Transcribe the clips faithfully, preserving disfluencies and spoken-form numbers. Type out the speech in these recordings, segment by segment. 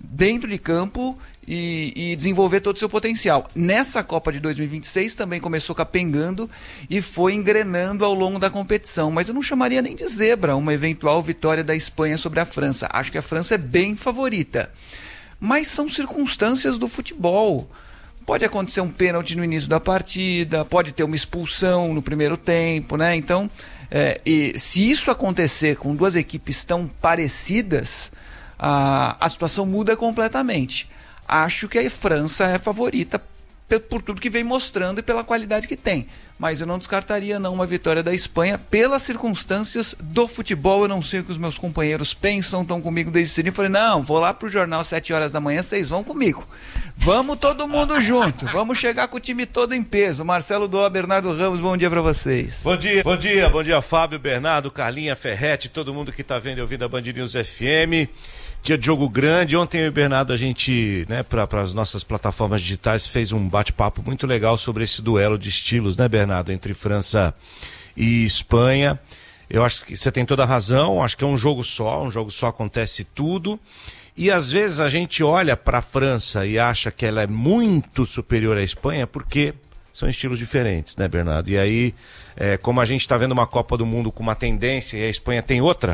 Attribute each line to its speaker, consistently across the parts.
Speaker 1: dentro de campo e, e desenvolver todo o seu potencial. Nessa Copa de dois mil e vinte e seis também começou capengando e foi engrenando ao longo da competição, mas eu não chamaria nem de zebra uma eventual vitória da Espanha sobre a França. Acho que a França é bem favorita, mas são circunstâncias do futebol. Pode acontecer um pênalti no início da partida, pode ter uma expulsão no primeiro tempo, né? Então, é, e se isso acontecer com duas equipes tão parecidas, a, a situação muda completamente. Acho que a França é favorita por tudo que vem mostrando e pela qualidade que tem. Mas eu não descartaria não uma vitória da Espanha pelas circunstâncias do futebol. Eu não sei o que os meus companheiros pensam, estão comigo desde cedo. Eu falei, não, vou lá pro jornal sete horas da manhã, vocês vão comigo. Vamos todo mundo junto, vamos chegar com o time todo em peso. Marcelo Doa, Bernardo Ramos, bom dia para vocês.
Speaker 2: Bom dia, bom dia, bom dia Fábio, Bernardo, Carlinha, Ferretti, todo mundo que tá vendo e ouvindo a Band News F M. Dia de jogo grande. Ontem eu e o Bernardo, a gente, né, para as nossas plataformas digitais, fez um bate-papo muito legal sobre esse duelo de estilos, né, Bernardo, entre França e Espanha. Eu acho que você tem toda a razão, acho que é um jogo só, um jogo só acontece tudo. E às vezes a gente olha para a França e acha que ela é muito superior à Espanha porque são estilos diferentes, né, Bernardo? E aí, é, como a gente está vendo uma Copa do Mundo com uma tendência e a Espanha tem outra,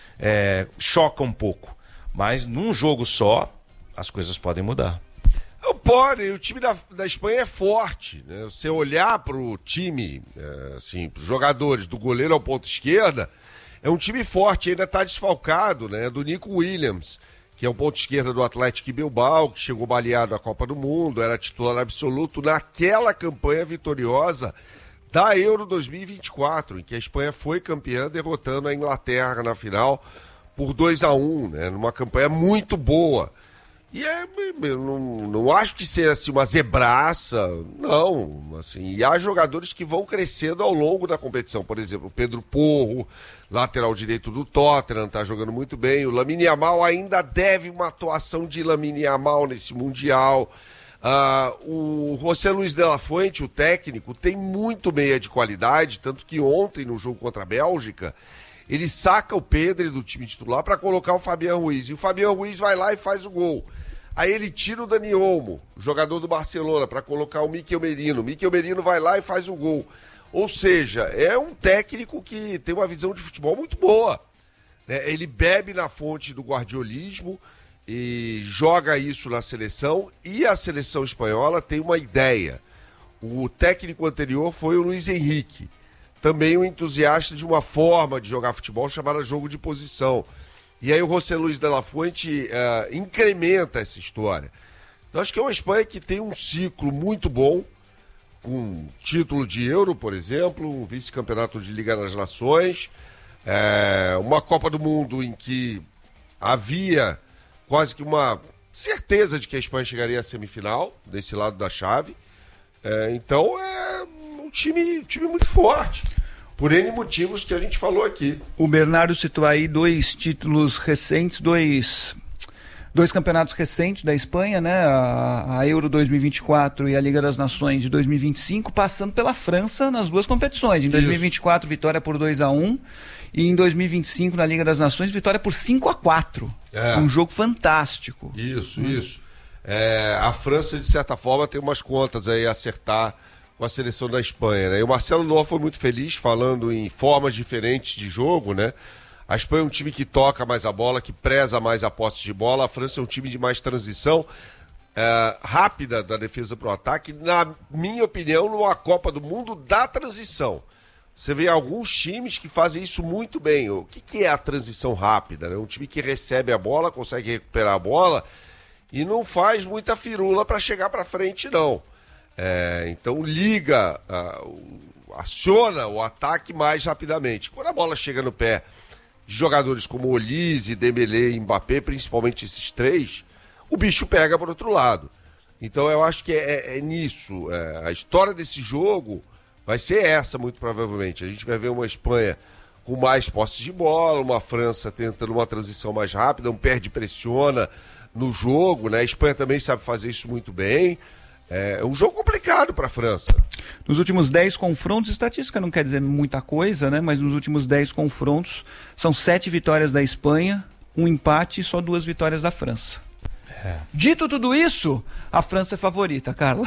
Speaker 2: é, choca um pouco. Mas num jogo só, as coisas podem mudar.
Speaker 3: Não pode, o time da, da Espanha é forte, né? Você olhar para o time, é, assim, para os jogadores, do goleiro ao ponto esquerda, é um time forte, ainda está desfalcado, né? Do Nico Williams, que é o ponto esquerda do Atlético Bilbao, que chegou baleado à Copa do Mundo, era titular absoluto naquela campanha vitoriosa da Euro dois mil e vinte e quatro, em que a Espanha foi campeã derrotando a Inglaterra na final por dois a um, né, numa campanha muito boa. E é, eu não, não acho que seja assim, uma zebraça, não. Assim, e há jogadores que vão crescendo ao longo da competição. Por exemplo, o Pedro Porro, lateral direito do Tottenham, está jogando muito bem. O Lamine Yamal ainda deve uma atuação de Lamine Yamal nesse Mundial. Uh, o José Luis de la Fuente, o técnico, tem muito meia de qualidade, tanto que ontem, no jogo contra a Bélgica, ele saca o Pedri do time titular para colocar o Fabián Ruiz. E o Fabián Ruiz vai lá e faz o gol. Aí ele tira o Dani Olmo, jogador do Barcelona, para colocar o Mikel Merino. O Mikel Merino vai lá e faz o gol. Ou seja, é um técnico que tem uma visão de futebol muito boa. Né? Ele bebe na fonte do guardiolismo e joga isso na seleção. E a seleção espanhola tem uma ideia. O técnico anterior foi o Luiz Henrique. Também um entusiasta de uma forma de jogar futebol chamada jogo de posição. E aí o José Luis de la Fuente uh, incrementa essa história. Então acho que é uma Espanha que tem um ciclo muito bom, com título de Euro, por exemplo, um vice-campeonato de Liga das Nações, é, uma Copa do Mundo em que havia quase que uma certeza de que a Espanha chegaria à semifinal, desse lado da chave. É, então é um time, time muito forte, por N motivos que a gente falou aqui.
Speaker 1: O Bernardo citou aí dois títulos recentes, dois, dois campeonatos recentes da Espanha, né? A, a Euro dois mil e vinte e quatro e a Liga das Nações de dois mil e vinte e cinco, passando pela França nas duas competições. Em dois mil e vinte e quatro, vitória por dois a um, e em dois mil e vinte e cinco, na Liga das Nações, vitória por cinco a quatro. É. Um jogo fantástico.
Speaker 3: Isso, hum. isso. É, a França, de certa forma, tem umas contas aí a acertar com a seleção da Espanha, né? E o Marcelo Noah foi muito feliz falando em formas diferentes de jogo, né? A Espanha é um time que toca mais a bola, que preza mais a posse de bola. A França é um time de mais transição é, rápida da defesa para o ataque. Na minha opinião, numa Copa do Mundo da transição. Você vê alguns times que fazem isso muito bem. O que, que é a transição rápida, né? Um time que recebe a bola, consegue recuperar a bola e não faz muita firula para chegar para frente, não. É, então liga, uh, aciona o ataque mais rapidamente. Quando a bola chega no pé de jogadores como Olise, Dembélé e Mbappé, principalmente esses três, o bicho pega para outro lado. Então eu acho que é, é, é nisso. É, a história desse jogo vai ser essa, muito provavelmente. A gente vai ver uma Espanha com mais posse de bola, uma França tentando uma transição mais rápida, um perde-pressiona no jogo, né? A Espanha também sabe fazer isso muito bem. É um jogo complicado para a França.
Speaker 1: Nos últimos dez confrontos, estatística não quer dizer muita coisa, né? Mas nos últimos dez confrontos, são sete vitórias da Espanha, um empate e só duas vitórias da França. É. Dito tudo isso, a França é favorita, Carla.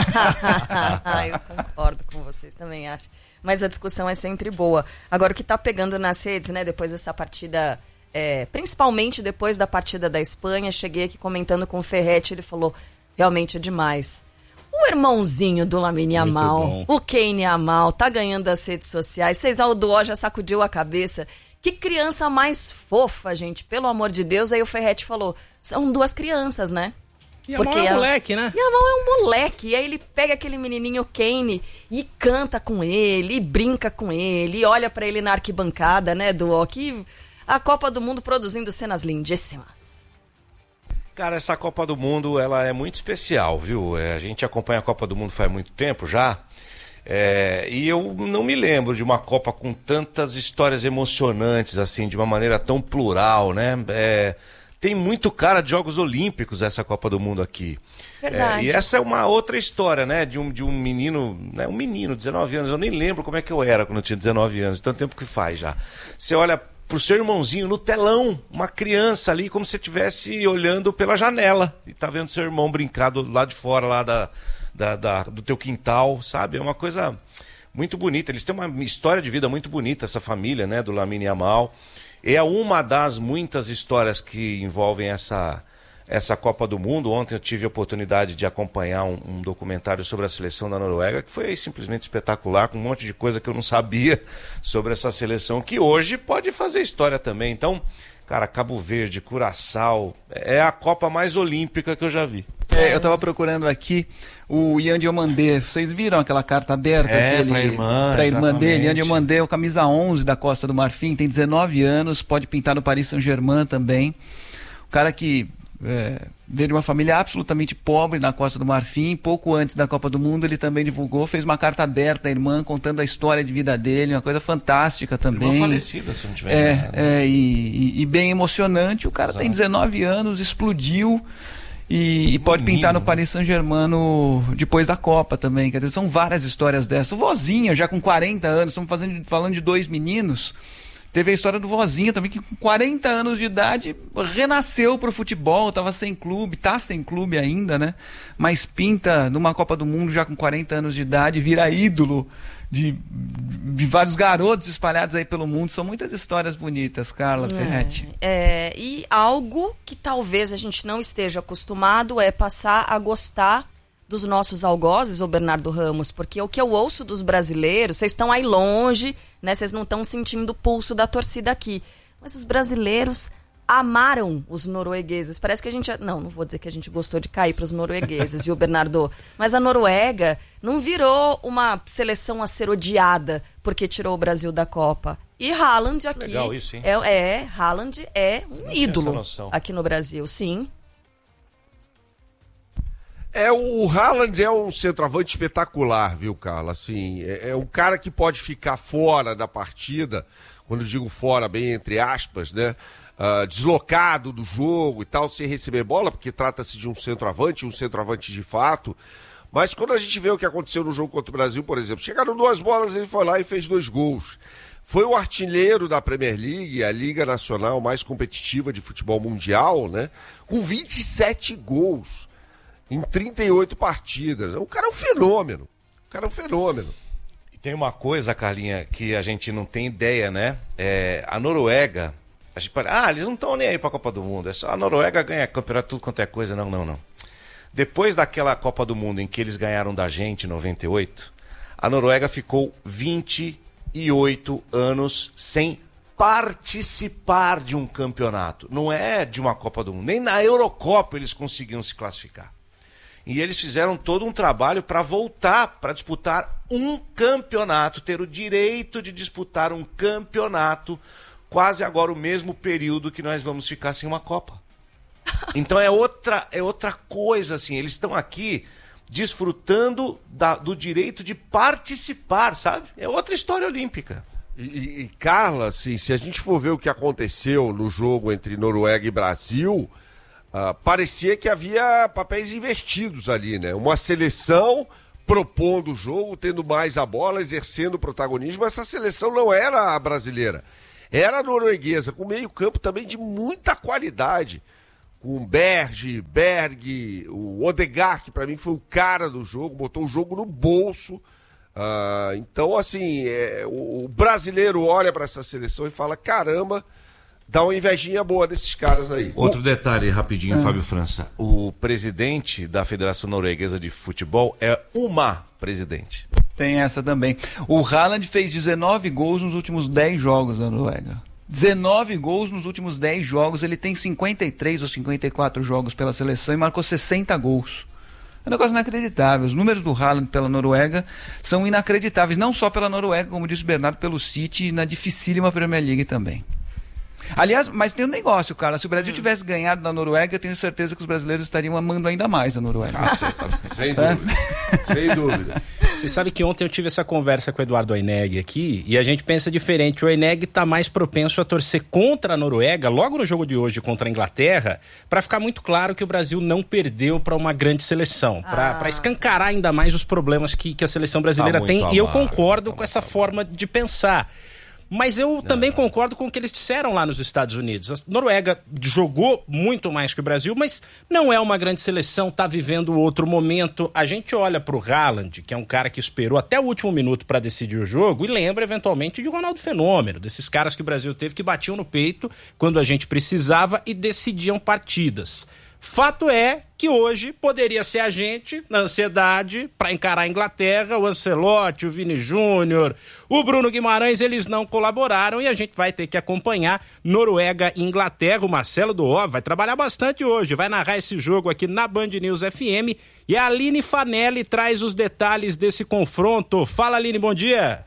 Speaker 4: Eu concordo com vocês, também acho. Mas a discussão é sempre boa. Agora, o que está pegando nas redes, né, depois dessa partida, é, principalmente depois da partida da Espanha, cheguei aqui comentando com o Ferretti, ele falou, realmente é demais. O irmãozinho do Lamine Yamal, o Kane Yamal, tá ganhando as redes sociais. Ceizal Duó já sacudiu a cabeça. Que criança mais fofa, gente, pelo amor de Deus. Aí o Ferretti falou, são duas crianças, né?
Speaker 5: Yamal Porque é um moleque, né?
Speaker 4: Yamal é um moleque. E aí ele pega aquele menininho Kane e canta com ele, e brinca com ele, e olha pra ele na arquibancada, né, Duó? Que a Copa do Mundo produzindo cenas lindíssimas.
Speaker 2: Cara, essa Copa do Mundo, ela é muito especial, viu? É, a gente acompanha a Copa do Mundo faz muito tempo já, é, e eu não me lembro de uma Copa com tantas histórias emocionantes, assim, de uma maneira tão plural, né? É, tem muito cara de Jogos Olímpicos essa Copa do Mundo aqui.
Speaker 4: Verdade.
Speaker 2: É, e essa é uma outra história, né? De um, de um menino, né? um menino, dezenove anos, eu nem lembro como é que eu era quando eu tinha dezenove anos, tanto tempo que faz já. Você olha pro seu irmãozinho no telão, uma criança ali, como se você estivesse olhando pela janela e tá vendo seu irmão brincar do lado de fora lá da, da, da, do teu quintal, sabe? É uma coisa muito bonita. Eles têm uma história de vida muito bonita, essa família, né, do Lamine Yamal. É uma das muitas histórias que envolvem essa, essa Copa do Mundo. Ontem eu tive a oportunidade de acompanhar um, um documentário sobre a seleção da Noruega, que foi simplesmente espetacular, com um monte de coisa que eu não sabia sobre essa seleção, que hoje pode fazer história também. Então, cara, Cabo Verde, Curaçao, é a Copa mais olímpica que eu já vi.
Speaker 1: É, eu estava procurando aqui o Ian Diomandé. Vocês viram aquela carta aberta?
Speaker 2: É,
Speaker 1: para
Speaker 2: a irmã,
Speaker 1: pra irmã dele. Ian Diomandé é o camisa onze da Costa do Marfim, tem dezenove anos, pode pintar no Paris Saint-Germain também. O cara que é, veio de uma família absolutamente pobre na Costa do Marfim. Pouco antes da Copa do Mundo ele também divulgou, fez uma carta aberta à irmã, contando a história de vida dele, uma coisa fantástica também.
Speaker 2: Irmã falecida, se não tiver
Speaker 1: é,
Speaker 2: nada.
Speaker 1: é, e, e, e bem emocionante. O cara
Speaker 2: Exato.
Speaker 1: Tem dezenove anos, explodiu. E, e pode pintar no Paris Saint-Germain no, depois da Copa também. Quer dizer, são várias histórias dessas. O Vozinha, já com quarenta anos, estamos fazendo, falando de dois meninos. Teve a história do Vozinha também, que com quarenta anos de idade renasceu pro futebol, estava sem clube, tá sem clube ainda, né? Mas pinta numa Copa do Mundo já com quarenta anos de idade, vira ídolo de, de vários garotos espalhados aí pelo mundo. São muitas histórias bonitas, Carla Ferretti.
Speaker 4: É, é, e algo que talvez a gente não esteja acostumado é passar a gostar dos nossos algozes, ô Bernardo Ramos, porque o que eu ouço dos brasileiros, vocês estão aí longe, né? Vocês não estão sentindo o pulso da torcida aqui, mas os brasileiros amaram os noruegueses. Parece que a gente... Não, não vou dizer que a gente gostou de cair para os noruegueses, viu, Bernardo? Mas a Noruega não virou uma seleção a ser odiada porque tirou o Brasil da Copa. E Haaland aqui...
Speaker 2: Legal isso, hein?
Speaker 4: É, é, Haaland é um
Speaker 2: não
Speaker 4: ídolo aqui no Brasil, sim.
Speaker 3: É, o Haaland é um centroavante espetacular, viu, Carla? Assim, é, é um cara que pode ficar fora da partida, quando eu digo fora, bem entre aspas, né? Uh, deslocado do jogo e tal, sem receber bola, porque trata-se de um centroavante, um centroavante de fato. Mas quando a gente vê o que aconteceu no jogo contra o Brasil, por exemplo, chegaram duas bolas, ele foi lá e fez dois gols. Foi o artilheiro da Premier League, a Liga Nacional mais competitiva de futebol mundial, né? Com vinte e sete gols. Em trinta e oito partidas. O cara é um fenômeno. O cara é um fenômeno.
Speaker 2: E tem uma coisa, Carlinha, que a gente não tem ideia, né? É, a Noruega, a gente fala, ah, eles não estão nem aí pra Copa do Mundo. É só a Noruega ganha campeonato, tudo quanto é coisa. Não, não, não. Depois daquela Copa do Mundo em que eles ganharam da gente em noventa e oito, a Noruega ficou vinte e oito anos sem participar de um campeonato. Não é de uma Copa do Mundo. Nem na Eurocopa eles conseguiam se classificar. E eles fizeram todo um trabalho para voltar, para disputar um campeonato, ter o direito de disputar um campeonato, quase agora o mesmo período que nós vamos ficar sem uma Copa. Então é outra, é outra coisa, assim, eles estão aqui desfrutando da, do direito de participar, sabe? É outra história olímpica.
Speaker 3: E, e, e Carla, assim, se a gente for ver o que aconteceu no jogo entre Noruega e Brasil... Uh, parecia que havia papéis invertidos ali, né? Uma seleção propondo o jogo, tendo mais a bola, exercendo o protagonismo. Essa seleção não era a brasileira, era a norueguesa, com meio campo também de muita qualidade. com o Berge, Berg, o Odegaard, que para mim foi o cara do jogo, botou o jogo no bolso. Ah, então, assim, é, o, o brasileiro olha para essa seleção e fala, caramba, dá uma invejinha boa desses caras aí.
Speaker 2: Outro detalhe rapidinho, ah. Fábio França. O presidente da Federação Norueguesa de Futebol é uma presidente.
Speaker 1: Tem essa também. O Haaland fez dezenove gols nos últimos dez jogos da Noruega. dezenove gols nos últimos dez jogos. Ele tem cinquenta e três ou cinquenta e quatro jogos pela seleção e marcou sessenta gols. É um negócio inacreditável. Os números do Haaland pela Noruega são inacreditáveis. Não só pela Noruega, como disse o Bernardo, pelo City e na dificílima Premier League também. Aliás, mas tem um negócio, cara. Se o Brasil tivesse ganhado da Noruega, eu tenho certeza que os brasileiros estariam amando ainda mais a Noruega.
Speaker 3: Ah, sem dúvida. Sem dúvida.
Speaker 5: Você sabe que ontem eu tive essa conversa com o Eduardo Oineg aqui e a gente pensa diferente. O Oineg está mais propenso a torcer contra a Noruega logo no jogo de hoje contra a Inglaterra, para ficar muito claro que o Brasil não perdeu para uma grande seleção, para ah. escancarar ainda mais os problemas que, que a seleção brasileira tá tem. Amado, e eu concordo tá com essa forma de pensar. Mas eu também concordo com o que eles disseram lá nos Estados Unidos. A Noruega jogou muito mais que o Brasil, mas não é uma grande seleção, está vivendo outro momento. A gente olha para o Haaland, que é um cara que esperou até o último minuto para decidir o jogo, e lembra eventualmente de Ronaldo Fenômeno, desses caras que o Brasil teve que batiam no peito quando a gente precisava e decidiam partidas. Fato é que hoje poderia ser a gente, na ansiedade, para encarar a Inglaterra, o Ancelotti, o Vini Júnior, o Bruno Guimarães, eles não colaboraram e a gente vai ter que acompanhar Noruega e Inglaterra. O Marcelo do Ó vai trabalhar bastante hoje, vai narrar esse jogo aqui na Band News F M e a Aline Fanelli traz os detalhes desse confronto. Fala, Aline, bom dia!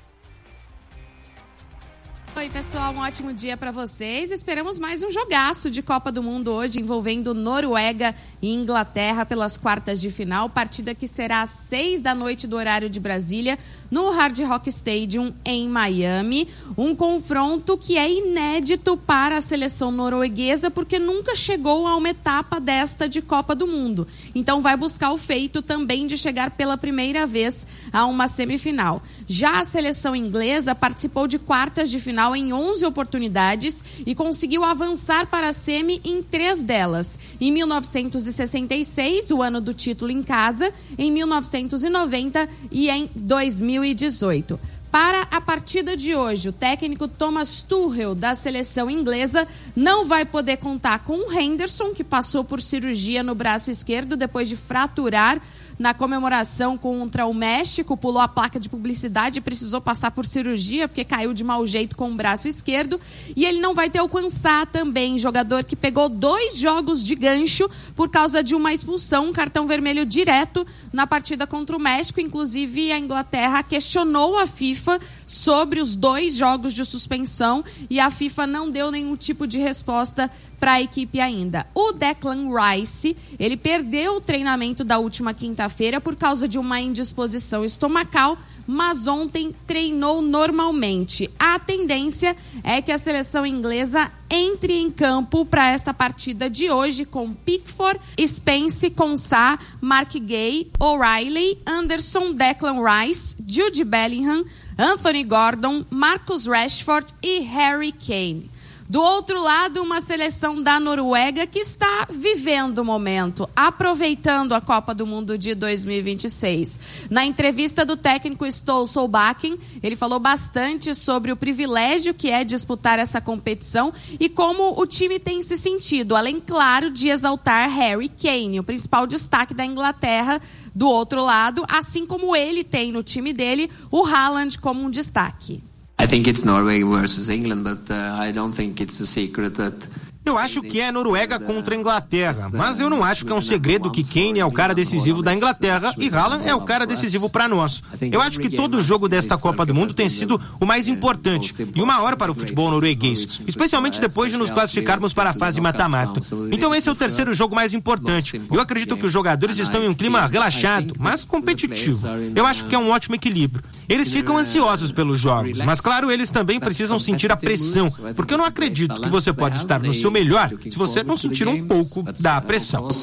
Speaker 6: Oi, pessoal, um ótimo dia para vocês. Esperamos mais um jogaço de Copa do Mundo hoje envolvendo Noruega e Inglaterra pelas quartas de final. Partida que será às seis da noite do horário de Brasília, no Hard Rock Stadium em Miami. Um confronto que é inédito para a seleção norueguesa porque nunca chegou a uma etapa desta de Copa do Mundo. Então vai buscar o feito também de chegar pela primeira vez a uma semifinal. Já a seleção inglesa participou de quartas de final em onze oportunidades e conseguiu avançar para a semi em três delas. Em mil novecentos e sessenta e seis, o ano do título em casa, em mil novecentos e noventa e em dois mil e dezoito. Para a partida de hoje, o técnico Thomas Tuchel, da seleção inglesa, não vai poder contar com o Henderson, que passou por cirurgia no braço esquerdo depois de fraturar na comemoração contra o México, pulou a placa de publicidade e precisou passar por cirurgia porque caiu de mau jeito com o braço esquerdo. E ele não vai ter o Quansah também, jogador que pegou dois jogos de gancho por causa de uma expulsão, um cartão vermelho direto na partida contra o México. Inclusive, a Inglaterra questionou a FIFA sobre os dois jogos de suspensão e a FIFA não deu nenhum tipo de resposta para a equipe ainda. O Declan Rice, ele perdeu o treinamento da última quinta-feira por causa de uma indisposição estomacal, mas ontem treinou normalmente. A tendência é que a seleção inglesa entre em campo para esta partida de hoje com Pickford, Spence, Quansah, Mark Gay, O'Reilly, Anderson, Declan Rice, Jude Bellingham, Anthony Gordon, Marcus Rashford e Harry Kane. Do outro lado, uma seleção da Noruega que está vivendo o momento, aproveitando a Copa do Mundo de dois mil e vinte e seis. Na entrevista do técnico Ståle Solbakken, ele falou bastante sobre o privilégio que é disputar essa competição e como o time tem se sentido, além, claro, de exaltar Harry Kane, o principal destaque da Inglaterra, do outro lado, assim como ele tem no time dele o Haaland como um destaque.
Speaker 7: I think it's Norway versus England, but uh, I don't think it's a secret that
Speaker 8: Eu acho que é Noruega contra a Inglaterra, mas eu não acho que é um segredo que Kane é o cara decisivo da Inglaterra e Haaland é o cara decisivo para nós. Eu acho que todo jogo desta Copa do Mundo tem sido o mais importante e o maior para o futebol norueguês, especialmente depois de nos classificarmos para a fase mata-mata. Então esse é o terceiro jogo mais importante. Eu acredito que os jogadores estão em um clima relaxado, mas competitivo. Eu acho que é um ótimo equilíbrio. Eles ficam ansiosos pelos jogos, mas claro, eles também precisam sentir a pressão, porque eu não acredito que você pode estar no seu melhor se você não sentir um pouco da pressão.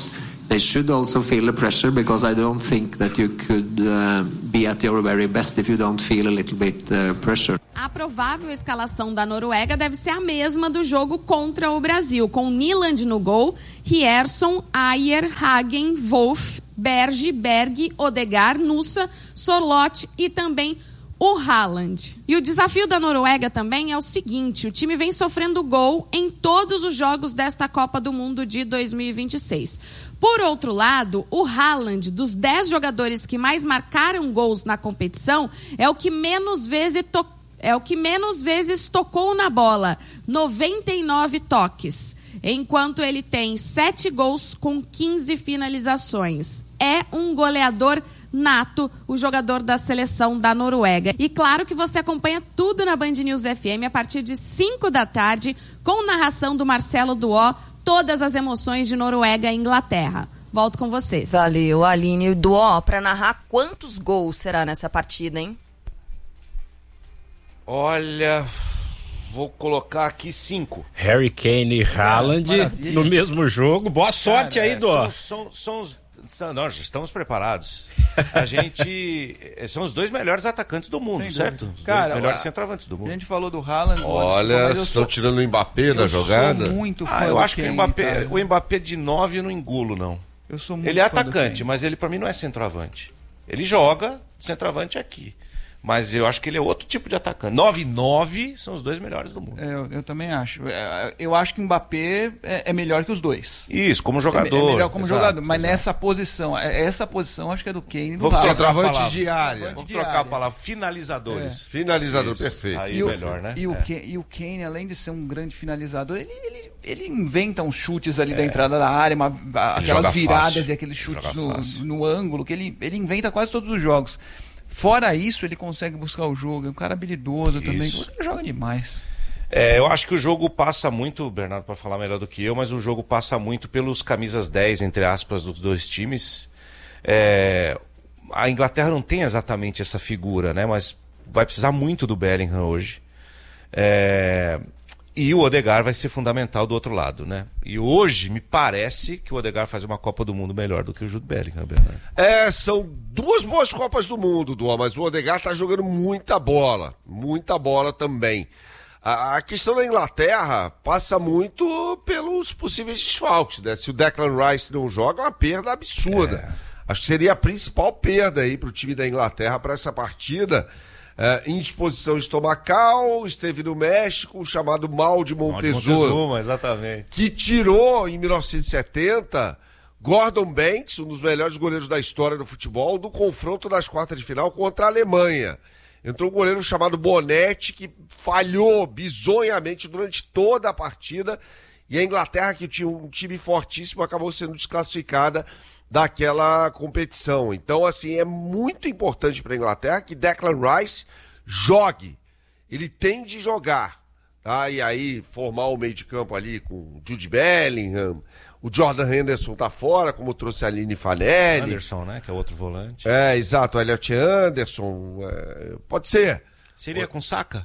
Speaker 7: They should also feel the pressure, because I don't think that you could uh, be at your very best if you don't feel a little bit uh, pressure.
Speaker 6: A provável escalação da Noruega deve ser a mesma do jogo contra o Brasil, com Nyland no gol, Rierson, Ayer, Hagen, Wolf, Berge, Berg, Odegaard, Nusa, Sorloth e também o Haaland. E o desafio da Noruega também é o seguinte: o time vem sofrendo gol em todos os jogos desta Copa do Mundo de dois mil e vinte e seis. Por outro lado, o Haaland, dos dez jogadores que mais marcaram gols na competição, é o que menos vezes, to- é o que menos vezes tocou na bola, noventa e nove toques, enquanto ele tem sete gols com quinze finalizações. É um goleador nato, o jogador da seleção da Noruega. E claro que você acompanha tudo na Band News F M a partir de cinco da tarde, com narração do Marcelo Duó, todas as emoções de Noruega e Inglaterra. Volto com vocês.
Speaker 4: Valeu, Aline. Duó, para narrar quantos gols será nessa partida, hein?
Speaker 2: Olha, vou colocar aqui cinco.
Speaker 5: Harry Kane e Haaland
Speaker 1: maravilha.
Speaker 5: no mesmo jogo. Boa sorte
Speaker 2: Cara,
Speaker 5: aí, Duó.
Speaker 2: São, são, são os... são- Nós já estamos preparados. A gente... São os dois melhores atacantes do mundo,
Speaker 1: Sem
Speaker 2: certo?
Speaker 1: dúvida.
Speaker 2: Os
Speaker 1: Cara,
Speaker 2: dois melhores
Speaker 1: a-
Speaker 2: centroavantes do
Speaker 1: A
Speaker 2: mundo.
Speaker 1: gente falou do Haaland.
Speaker 3: Olha,
Speaker 1: mas eu
Speaker 3: estão
Speaker 1: sou-
Speaker 3: tirando o Mbappé da
Speaker 1: eu
Speaker 3: jogada.
Speaker 1: sou muito fã
Speaker 2: Ah, eu
Speaker 1: do
Speaker 2: acho que o
Speaker 1: Kane,
Speaker 2: Mbappé,
Speaker 1: cara.
Speaker 2: o Mbappé de nove eu não engulo, não.
Speaker 1: Eu sou muito
Speaker 2: Ele é
Speaker 1: fã do
Speaker 2: atacante,
Speaker 1: Kane.
Speaker 2: mas ele pra mim não é centroavante. Ele joga centroavante aqui. Mas eu acho que ele é outro tipo de atacante. nove e nove são os dois melhores do mundo.
Speaker 1: É, eu, eu também acho. É, Eu acho que o Mbappé é, é melhor que os dois.
Speaker 2: Isso, como
Speaker 1: É,
Speaker 2: jogador.
Speaker 1: é melhor como
Speaker 2: exato,
Speaker 1: jogador, mas
Speaker 2: exato.
Speaker 1: nessa posição, é- essa posição acho que é do Kane e do
Speaker 2: Vou
Speaker 1: Haaland.
Speaker 2: trocar a
Speaker 3: Centroavante
Speaker 2: palavra.
Speaker 3: de área.
Speaker 2: Vamos
Speaker 1: de
Speaker 2: trocar
Speaker 1: área.
Speaker 2: a palavra. Finalizadores.
Speaker 3: Finalizador,
Speaker 2: Isso.
Speaker 3: perfeito.
Speaker 2: Aí
Speaker 1: E o,
Speaker 2: melhor, né?
Speaker 1: e, o
Speaker 2: É.
Speaker 1: Kane, e o Kane, além de ser um grande finalizador, ele, ele, ele inventa uns chutes ali da entrada da área, uma, a-
Speaker 3: Ele joga
Speaker 1: aquelas viradas
Speaker 3: fácil.
Speaker 1: e aqueles chutes
Speaker 3: Joga
Speaker 1: no,
Speaker 3: fácil.
Speaker 1: no ângulo, que ele, ele inventa quase todos os jogos. Fora isso, ele consegue buscar o jogo. É um cara habilidoso também.
Speaker 2: Isso.
Speaker 1: O cara joga demais.
Speaker 2: É, eu acho que o jogo passa muito, Bernardo pode falar melhor do que eu, mas o jogo passa muito pelos camisas dez, entre aspas, dos dois times. É, a Inglaterra não tem exatamente essa figura, né? Mas vai precisar muito do Bellingham hoje. É, e o Odegaard vai ser fundamental do outro lado, né? E hoje me parece que o Odegaard faz uma Copa do Mundo melhor do que o Jude Bellingham, Bernardo.
Speaker 3: É, são duas boas Copas do Mundo, Duó, mas o Odegaard tá jogando muita bola. Muita bola também. A, a questão da Inglaterra passa muito pelos possíveis desfalques, né? Se o Declan Rice não joga, é uma perda absurda. Acho que seria a principal perda aí pro time da Inglaterra para essa partida. É, indisposição estomacal, esteve no México, o chamado mal de Montezuma,
Speaker 2: Montezuma, exatamente.
Speaker 3: que tirou em mil novecentos e setenta Gordon Banks, um dos melhores goleiros da história do futebol, do confronto das quartas de final contra a Alemanha. Entrou um goleiro chamado Bonetti, que falhou bizonhamente durante toda a partida, e a Inglaterra, que tinha um time fortíssimo, acabou sendo desclassificada daquela competição. Então, assim, é muito importante para a Inglaterra que Declan Rice jogue. Ele tem de jogar, tá? E aí formar o meio de campo ali com Jude Bellingham, o Jordan Henderson tá fora, como trouxe a Aline Fanelli.
Speaker 2: Anderson, né? Que é outro volante.
Speaker 3: É, exato, o Elliot Anderson, é, pode ser.
Speaker 2: Seria com Saka?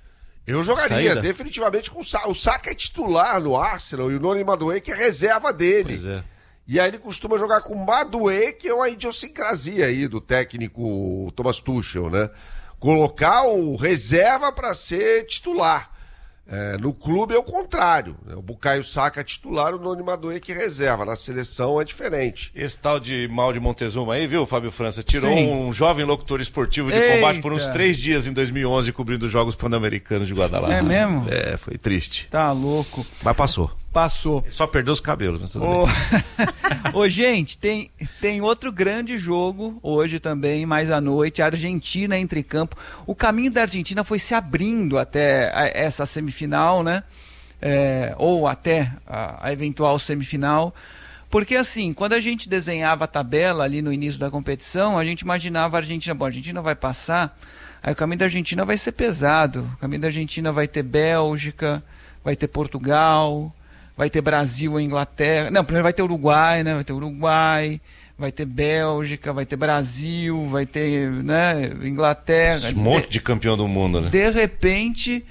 Speaker 3: Eu jogaria
Speaker 2: Saída?
Speaker 3: definitivamente com o Saka. O Saka é titular no Arsenal e o Noni Madueke é reserva dele.
Speaker 2: Pois é.
Speaker 3: E aí ele costuma jogar com o Madueke, que é uma idiosincrasia aí do técnico Thomas Tuchel, né? Colocar o reserva para ser titular. É, no clube é o contrário, né? O Bukayo Saka é titular, o Noni Madueke reserva. Na seleção é diferente.
Speaker 2: Esse tal de mal de Montezuma aí, viu, Fábio França? Tirou
Speaker 1: Sim.
Speaker 2: um jovem locutor esportivo de
Speaker 1: Eita.
Speaker 2: combate por uns três dias em dois mil e onze, cobrindo os Jogos Pan-Americanos de Guadalajara.
Speaker 1: É mesmo?
Speaker 2: É, foi triste.
Speaker 1: Tá louco.
Speaker 2: Mas passou.
Speaker 1: Passou.
Speaker 2: Só perdeu os cabelos, mas tudo
Speaker 1: Ô,
Speaker 2: bem.
Speaker 1: Ô, gente, tem, tem outro grande jogo hoje também, mais à noite. A Argentina entra em campo. O caminho da Argentina foi se abrindo até a- essa semifinal, né? É, ou até a, a eventual semifinal. Porque assim, quando a gente desenhava a tabela ali no início da competição, a gente imaginava a Argentina, bom, a Argentina vai passar, aí o caminho da Argentina vai ser pesado. O caminho da Argentina vai ter Bélgica, vai ter Portugal, vai ter Brasil e Inglaterra. Não, primeiro vai ter Uruguai, né? Vai ter Uruguai, vai ter Bélgica, vai ter Brasil, vai ter, né, Inglaterra.
Speaker 2: Um monte de campeão do mundo, né?
Speaker 1: De repente,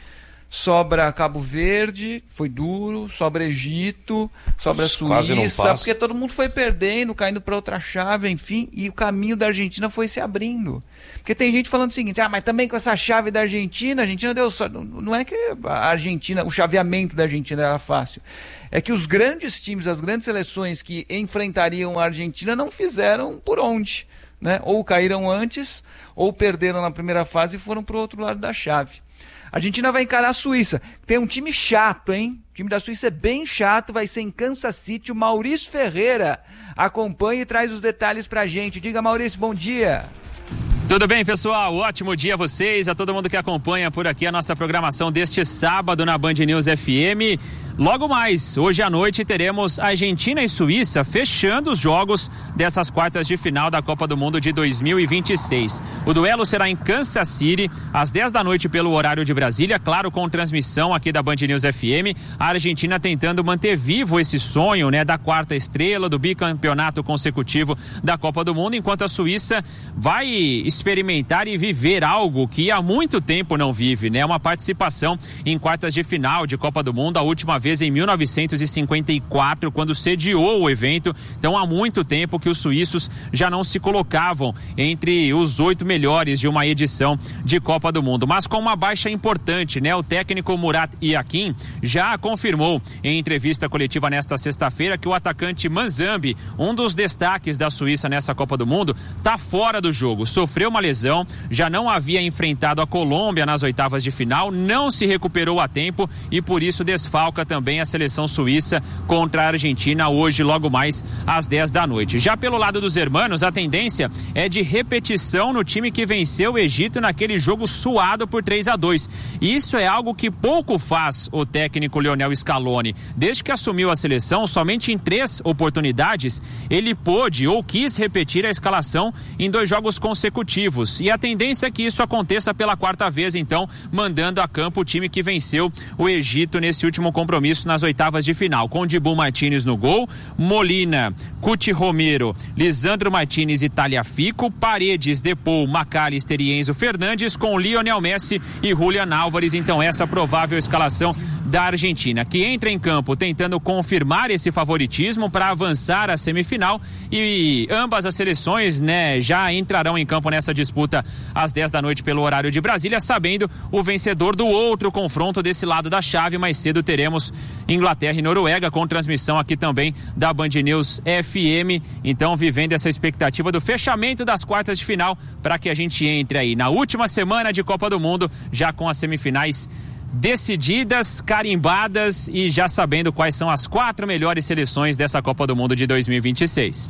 Speaker 1: sobra Cabo Verde, foi duro, sobra Egito, sobra
Speaker 2: Quase não
Speaker 1: Suíça,
Speaker 2: passa.
Speaker 1: porque todo mundo foi perdendo, caindo para outra chave, enfim, e o caminho da Argentina foi se abrindo. Porque tem gente falando o seguinte, ah, mas também com essa chave da Argentina, a Argentina deu só... Não é que a Argentina, o chaveamento da Argentina era fácil, é que os grandes times, as grandes seleções que enfrentariam a Argentina não fizeram por onde, né? Ou caíram antes, ou perderam na primeira fase e foram para o outro lado da chave. A Argentina vai encarar a Suíça. Tem um time chato, hein? O time da Suíça é bem chato, vai ser em Kansas City. O Maurício Ferreira acompanha e traz os detalhes pra gente. Diga, Maurício, bom dia.
Speaker 9: Tudo bem, pessoal? Ótimo dia a vocês, a todo mundo que acompanha por aqui a nossa programação deste sábado na Band News F M. Logo mais, hoje à noite, teremos Argentina e Suíça fechando os jogos dessas quartas de final da Copa do Mundo de dois mil e vinte e seis. O duelo será em Kansas City, às dez da noite pelo horário de Brasília, claro, com transmissão aqui da Band News F M. A Argentina tentando manter vivo esse sonho, né, da quarta estrela, do bicampeonato consecutivo da Copa do Mundo, enquanto a Suíça vai experimentar e viver algo que há muito tempo não vive, né? Uma participação em quartas de final de Copa do Mundo, a última vez em mil novecentos e cinquenta e quatro, quando sediou o evento. Então há muito tempo que os suíços já não se colocavam entre os oito melhores de uma edição de Copa do Mundo, mas com uma baixa importante, né? O técnico Murat Yakin já confirmou em entrevista coletiva nesta sexta-feira que o atacante Manzambi, um dos destaques da Suíça nessa Copa do Mundo, está fora do jogo, sofreu uma lesão, já não havia enfrentado a Colômbia nas oitavas de final, não se recuperou a tempo e por isso desfalca também a seleção suíça contra a Argentina hoje, logo mais às dez da noite. Já pelo lado dos hermanos, a tendência é de repetição no time que venceu o Egito naquele jogo suado por três a dois. Isso é algo que pouco faz o técnico Lionel Scaloni. Desde que assumiu a seleção, somente em três oportunidades ele pôde ou quis repetir a escalação em dois jogos consecutivos. E a tendência é que isso aconteça pela quarta vez, então, mandando a campo o time que venceu o Egito nesse último compromisso nas oitavas de final, com Dibu Martínez no gol, Molina, Cuti Romero, Lisandro Martínez e Tagliafico, Paredes, Depou, McAllister e Enzo Fernandes, com Lionel Messi e Julián Álvares. Então essa provável escalação da Argentina, que entra em campo tentando confirmar esse favoritismo para avançar à semifinal, e ambas as seleções, né, já entrarão em campo nessa disputa às dez da noite pelo horário de Brasília, sabendo o vencedor do outro confronto desse lado da chave. Mais cedo teremos Inglaterra e Noruega, com transmissão aqui também da Band News F M. Então, vivendo essa expectativa do fechamento das quartas de final, para que a gente entre aí na última semana de Copa do Mundo, já com as semifinais decididas, carimbadas e já sabendo quais são as quatro melhores seleções dessa Copa do Mundo de dois mil e vinte e seis.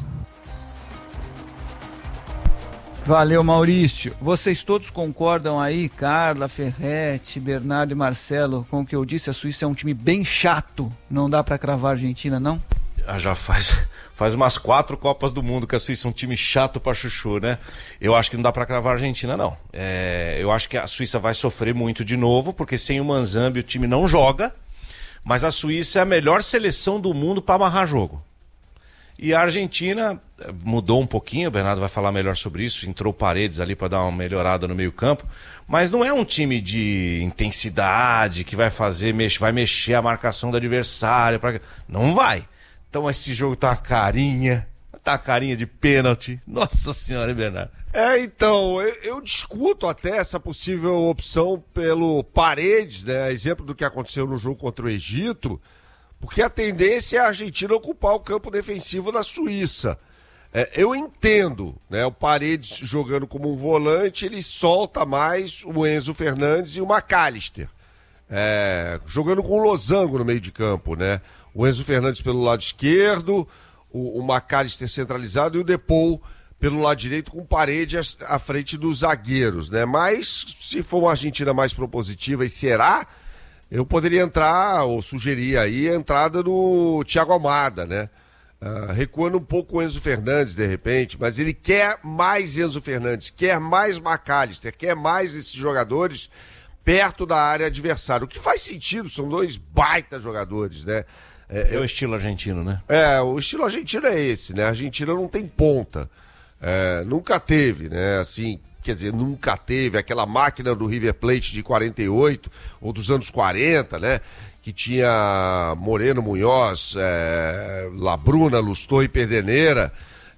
Speaker 1: Valeu, Maurício. Vocês todos concordam aí, Carla, Ferretti, Bernardo e Marcelo, com o que eu disse? A Suíça é um time bem chato. Não dá pra cravar a Argentina, não?
Speaker 2: Ah, já faz, faz umas quatro Copas do Mundo que a Suíça é um time chato pra chuchu, né? Eu acho que não dá pra cravar a Argentina, não. É, eu acho que a Suíça vai sofrer muito de novo, porque sem o Manzambi o time não joga, mas a Suíça é a melhor seleção do mundo pra amarrar jogo. E a Argentina mudou um pouquinho, o Bernardo vai falar melhor sobre isso, entrou Paredes ali para dar uma melhorada no meio campo, mas não é um time de intensidade que vai fazer, vai mexer a marcação do adversário, pra... não vai. Então esse jogo tá uma carinha, tá uma carinha de pênalti, nossa senhora, hein, Bernardo?
Speaker 3: É, então, eu, eu discuto até essa possível opção pelo Paredes, né, exemplo do que aconteceu no jogo contra o Egito, porque a tendência é a Argentina ocupar o campo defensivo da Suíça. É, eu entendo, né, o Paredes jogando como um volante, ele solta mais o Enzo Fernandes e o McAllister. É, jogando com o losango no meio de campo, né? O Enzo Fernandes pelo lado esquerdo, o, o McAllister centralizado e o Depou pelo lado direito, com Paredes à frente dos zagueiros, né? Mas se for uma Argentina mais propositiva, e será... eu poderia entrar, ou sugerir aí, a entrada do Thiago Almada, né? Uh, recuando um pouco o Enzo Fernandes, de repente, mas ele quer mais Enzo Fernandes, quer mais McAllister, quer mais esses jogadores perto da área adversária. O que faz sentido, são dois baita jogadores, né?
Speaker 2: É, é o estilo argentino, né?
Speaker 3: É, o estilo argentino é esse, né? A Argentina não tem ponta. É, nunca teve, né? Assim, quer dizer, nunca teve, aquela máquina do River Plate de quarenta e oito, ou dos anos quarenta, né? Que tinha Moreno Munhoz, é, Labruna, Lustó e Perdeneira.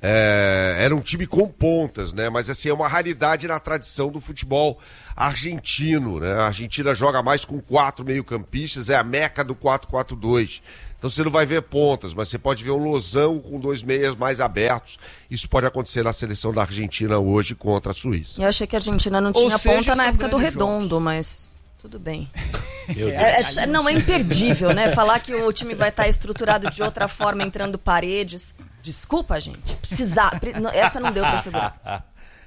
Speaker 3: É, era um time com pontas, né? Mas assim, é uma raridade na tradição do futebol argentino, né? A Argentina joga mais com quatro meio-campistas, é a meca do quatro quatro dois. Então você não vai ver pontas, mas você pode ver um losão com dois meias mais abertos. Isso pode acontecer na seleção da Argentina hoje contra a Suíça.
Speaker 4: Eu achei que a Argentina não
Speaker 1: Ou
Speaker 4: tinha
Speaker 1: seja,
Speaker 4: ponta na
Speaker 1: são
Speaker 4: época do
Speaker 1: grandes
Speaker 4: Redondo,
Speaker 1: jogos.
Speaker 4: mas tudo bem. É, é, não, é imperdível, né? Falar que o time vai estar estruturado de outra forma, entrando paredes. Desculpa, gente. Precisar. Essa não deu pra segurar.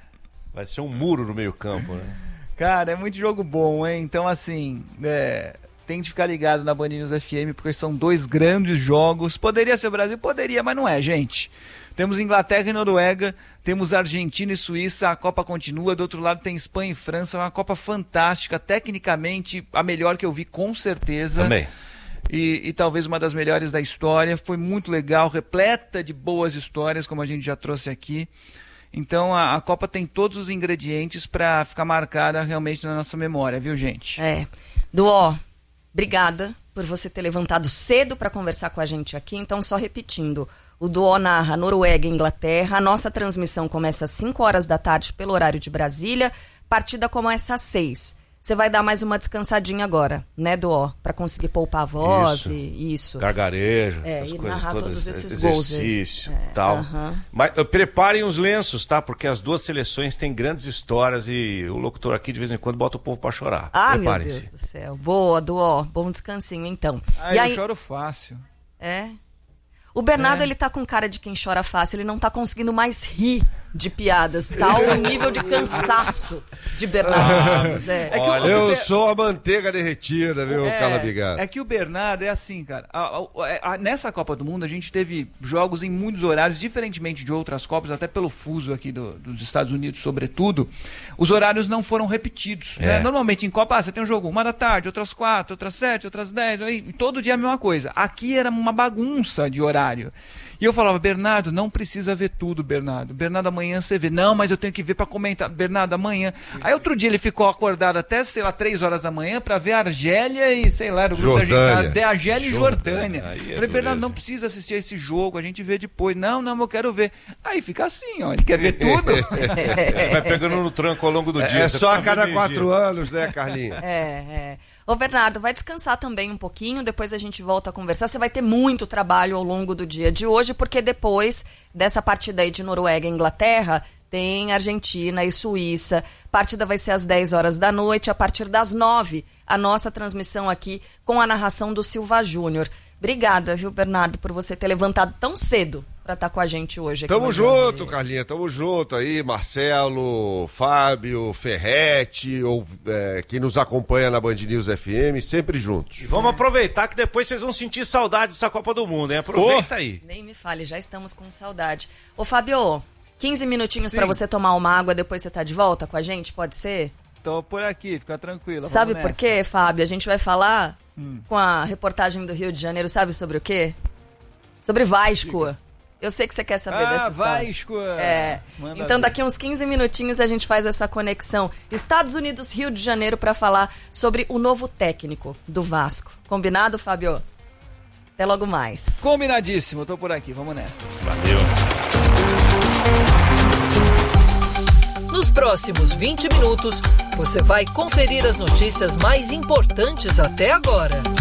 Speaker 2: Vai ser um muro no meio campo, né?
Speaker 1: Cara, é muito jogo bom, hein? Então, assim, é, tem que ficar ligado na Band News F M, porque são dois grandes jogos. Poderia ser o Brasil? Poderia, mas não é, gente. Temos Inglaterra e Noruega, temos Argentina e Suíça, a Copa continua. Do outro lado tem Espanha e França, uma Copa fantástica, tecnicamente a melhor que eu vi, com certeza.
Speaker 2: Também.
Speaker 1: E, e talvez uma das melhores da história. Foi muito legal, repleta de boas histórias, como a gente já trouxe aqui. Então a, a Copa tem todos os ingredientes para ficar marcada realmente na nossa memória, viu, gente?
Speaker 4: É. Duó, obrigada por você ter levantado cedo para conversar com a gente aqui. Então, só repetindo, o Duó narra Noruega e Inglaterra. A nossa transmissão começa às cinco horas da tarde pelo horário de Brasília. Partida começa às seis. Você vai dar mais uma descansadinha agora, né, Duó? Para conseguir poupar a voz
Speaker 2: Isso.
Speaker 4: e isso.
Speaker 2: Gargarejo,
Speaker 4: É,
Speaker 2: essas
Speaker 4: e
Speaker 2: coisas
Speaker 4: narrar
Speaker 2: todas,
Speaker 4: todos esses gols aí.
Speaker 2: exercício
Speaker 4: É,
Speaker 2: e tal.
Speaker 4: aham.
Speaker 2: Mas uh, preparem os lenços, tá? Porque as duas seleções têm grandes histórias e o locutor aqui de vez em quando bota o povo para chorar.
Speaker 4: Ah, meu
Speaker 2: Preparem-se.
Speaker 4: Deus do céu. Boa, Duó. Bom descansinho, então.
Speaker 1: Ah,
Speaker 4: e
Speaker 1: eu
Speaker 4: aí...
Speaker 1: choro fácil.
Speaker 4: É. O Bernardo,
Speaker 1: É.
Speaker 4: ele tá com cara de quem chora fácil, ele não tá conseguindo mais rir de piadas, tá? O nível de cansaço de Bernardo Ramos, é.
Speaker 1: É que
Speaker 2: Olha,
Speaker 1: o-
Speaker 3: Eu
Speaker 1: o-
Speaker 3: sou a manteiga derretida, viu,
Speaker 4: É.
Speaker 3: Calabigado?
Speaker 1: É que o Bernardo é assim, cara. A- a- a- nessa Copa do Mundo a gente teve jogos em muitos horários, diferentemente de outras Copas, até pelo fuso aqui do- dos Estados Unidos, sobretudo. Os horários não foram repetidos.
Speaker 2: É.
Speaker 1: Né? Normalmente em Copa, ah, você tem um jogo uma da tarde, outras quatro, outras sete, outras dez, e todo dia a mesma coisa. Aqui era uma bagunça de horário. E eu falava, Bernardo, não precisa ver tudo, Bernardo. Bernardo, amanhã você vê. Não, mas eu tenho que ver pra comentar. Bernardo, amanhã. Aí outro dia ele ficou acordado até, sei lá, três horas da manhã pra ver Argélia e, sei lá, era o grupo da
Speaker 3: Jordânia.
Speaker 1: gente. Argélia e Jordânia.
Speaker 2: Aí é
Speaker 1: Falei,
Speaker 2: dureza.
Speaker 1: Bernardo, não precisa assistir esse jogo, a gente vê depois. Não, não, eu quero ver. Aí fica assim, ó, ele quer ver tudo.
Speaker 2: Ele vai pegando no tranco ao longo do dia.
Speaker 3: É
Speaker 2: você
Speaker 3: só a
Speaker 2: precisa
Speaker 3: cada
Speaker 2: ver
Speaker 3: quatro
Speaker 2: dia.
Speaker 3: anos, né, Carlinha?
Speaker 4: É, é. Ô, Bernardo, vai descansar também um pouquinho, depois a gente volta a conversar. Você vai ter muito trabalho ao longo do dia de hoje, porque depois dessa partida aí de Noruega e Inglaterra, tem Argentina e Suíça. A partida vai ser às dez horas da noite, a partir das nove, a nossa transmissão aqui com a narração do Silva Júnior. Obrigada, viu, Bernardo, por você ter levantado tão cedo para estar com a gente hoje. Aqui
Speaker 3: Tamo
Speaker 4: no
Speaker 3: junto,
Speaker 4: Jornal.
Speaker 3: Carlinha, tamo junto aí, Marcelo, Fábio, Ferretti, ou é, quem nos acompanha na Band News F M, sempre juntos.
Speaker 2: E vamos aproveitar que depois vocês vão sentir saudade dessa Copa do Mundo, hein? Aproveita aí.
Speaker 4: Nem me fale, já estamos com saudade. Ô, Fábio, quinze minutinhos para você tomar uma água, depois você tá de volta com a gente, pode ser?
Speaker 1: Tô por aqui, fica tranquilo.
Speaker 4: Sabe
Speaker 1: vamos
Speaker 4: por
Speaker 1: nessa.
Speaker 4: quê, Fábio? A gente vai falar com a reportagem do Rio de Janeiro, sabe sobre o quê? Sobre Vasco. Eu sei que você quer saber
Speaker 1: Ah,
Speaker 4: dessa história.
Speaker 1: Vasco!
Speaker 4: É.
Speaker 1: Manda
Speaker 4: Então,
Speaker 1: ver.
Speaker 4: daqui uns quinze minutinhos a gente faz essa conexão. Estados Unidos, Rio de Janeiro, para falar sobre o novo técnico do Vasco. Combinado, Fábio? Até logo mais.
Speaker 1: Combinadíssimo, tô por aqui, vamos nessa.
Speaker 2: Valeu.
Speaker 10: Nos próximos vinte minutos, você vai conferir as notícias mais importantes até agora.